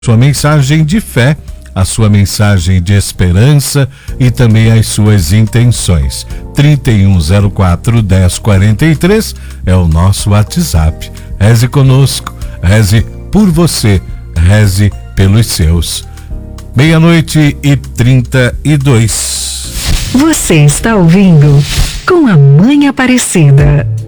sua mensagem de fé, a sua mensagem de esperança e também as suas intenções. 3104-1043 é o nosso WhatsApp. Reze conosco, reze por você, reze pelos seus. 12:32. Você está ouvindo Com a Mãe Aparecida.